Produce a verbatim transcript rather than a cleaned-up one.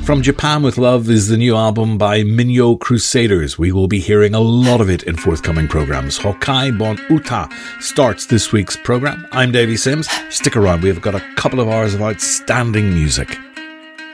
From Japan with Love is the new album by Minyo Crusaders. We will be hearing a lot of it in forthcoming programs. Hokai Bon Uta starts this week's program. I'm Davey Sims. Stick around. We've got a couple of hours of outstanding music.